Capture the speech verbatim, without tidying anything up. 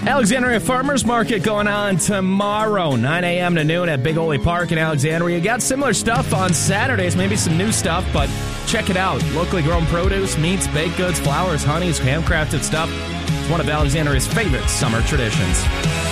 Alexandria Farmers Market going on tomorrow, nine a.m. to noon at Big Ole Park in Alexandria. You got similar stuff on Saturdays, maybe some new stuff, but check it out. Locally grown produce, meats, baked goods, flowers, honeys, handcrafted stuff. It's one of Alexandria's favorite summer traditions.